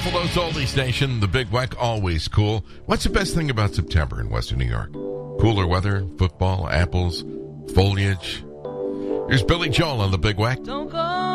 Buffalo's oldie station, the Big Weck, always cool. What's the best thing about September in Western New York? Cooler weather, football, apples, foliage. Here's Billy Joel on the Big Weck. Don't go